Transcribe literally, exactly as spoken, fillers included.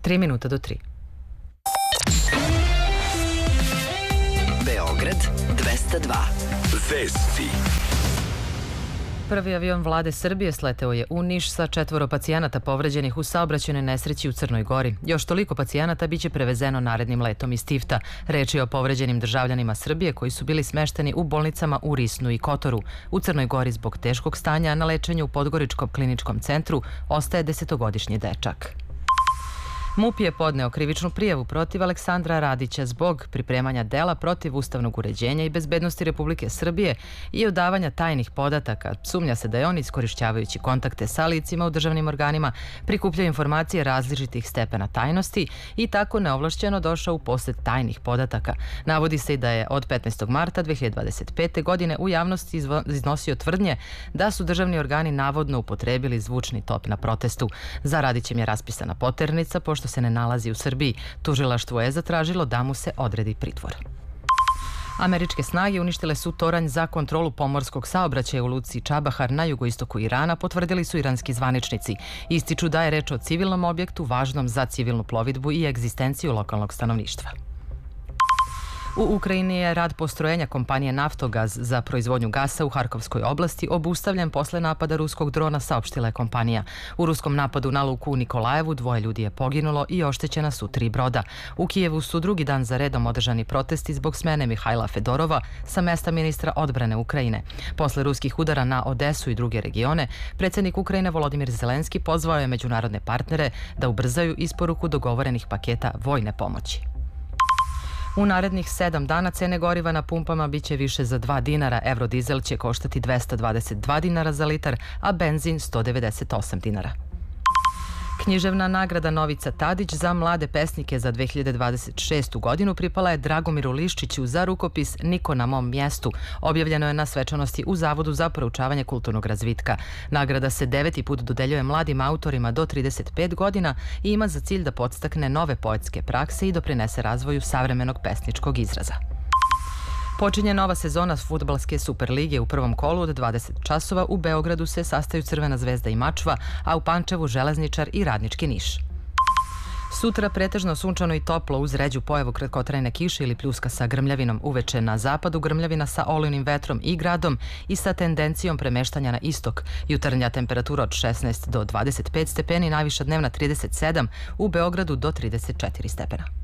Tri minuta do tri. Beograd dvesta dva. Vesti. Prvi avion vlade Srbije sleteo je u Niš sa četvoro pacijenata povređenih u saobraćajnoj nesreći u Crnoj Gori. Još toliko pacijenata biće prevezeno narednim letom iz Tifta. Reč je o povređenim državljanima Srbije koji su bili smešteni u bolnicama u Risnu i Kotoru. U Crnoj Gori zbog teškog stanja na lečenju u Podgoričkom kliničkom centru ostaje desetogodišnji dečak. MUP je podneo krivičnu prijavu protiv Aleksandra Radića zbog pripremanja dela protiv ustavnog uređenja i bezbednosti Republike Srbije i odavanja tajnih podataka. Sumnja se da je on, iskorišćavajući kontakte sa licima u državnim organima, prikupljao informacije različitih stepena tajnosti i tako neovlašćeno došao u posed tajnih podataka. Navodi se i da je od petnaestog marta dve hiljade dvadeset pete. godine u javnosti iznosio tvrdnje da su državni organi navodno upotrebili zvučni top na protestu. Za Radićem je raspisana poternica, pošto se ne nalazi u Srbiji. Tužilaštvo je zatražilo da mu se odredi pritvor. Američke snage uništile su toranj za kontrolu pomorskog saobraćaja u luci Čabahar na jugoistoku Irana, potvrdili su iranski zvaničnici. Ističu da je reč o civilnom objektu važnom za civilnu plovidbu i egzistenciju lokalnog stanovništva. U Ukrajini je rad postrojenja kompanije Naftogaz za proizvodnju gasa u Harkovskoj oblasti obustavljen posle napada ruskog drona, saopštila je kompanija. U ruskom napadu na luku u Nikolajevu dvoje ljudi je poginulo i oštećena su tri broda. U Kijevu su drugi dan za redom održani protesti zbog smene Mihajla Fedorova sa mesta ministra odbrane Ukrajine. Posle ruskih udara na Odesu i druge regione, predsjednik Ukrajine Volodimir Zelenski pozvao je međunarodne partnere da ubrzaju isporuku dogovorenih paketa vojne pomoći. U narednih sedam dana cene goriva na pumpama biće više za dva dinara. Eurodizel će koštati dvesta dvadeset dva dinara za litar, a benzin sto devedeset osam dinara. Književna nagrada Novica Tadić za mlade pesnike za dve hiljade dvadeset šestu. godinu pripala je Dragomiru Liščiću za rukopis Niko na mom mjestu. Objavljeno je na svečanosti u Zavodu za proučavanje kulturnog razvitka. Nagrada se deveti put dodeljuje mladim autorima do trideset pet godina i ima za cilj da podstakne nove poetske prakse i doprinese razvoju savremenog pesničkog izraza. Počinje nova sezona fudbalske Superlige. U prvom kolu od dvadeset časova u Beogradu se sastaju Crvena zvezda i Mačva, a u Pančevu Železničar i Radnički Niš. Sutra pretežno sunčano i toplo uz ređu pojavu kratkotrajne kiše ili pljuska sa grmljavinom. Uveče na zapadu grmljavina sa olujnim vetrom i gradom i sa tendencijom premeštanja na istok. Jutarnja temperatura od šesnaest do dvadeset pet stepeni, najviša dnevna trideset sedam, u Beogradu do trideset četiri stepena.